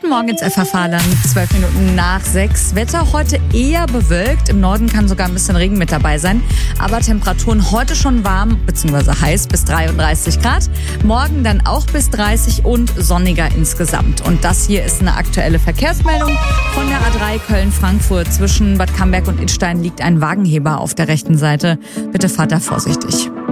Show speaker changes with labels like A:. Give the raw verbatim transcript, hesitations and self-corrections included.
A: Guten Morgen ins F H Fahrland, zwölf Minuten nach sechs. Wetter heute eher bewölkt. Im Norden kann sogar ein bisschen Regen mit dabei sein. Aber Temperaturen heute schon warm bzw. heiß bis dreiunddreißig Grad. Morgen dann auch bis dreißig und sonniger insgesamt. Und das hier ist eine aktuelle Verkehrsmeldung von der A drei Köln-Frankfurt. Zwischen Bad Camberg und Idstein liegt ein Wagenheber auf der rechten Seite. Bitte fahrt da vorsichtig.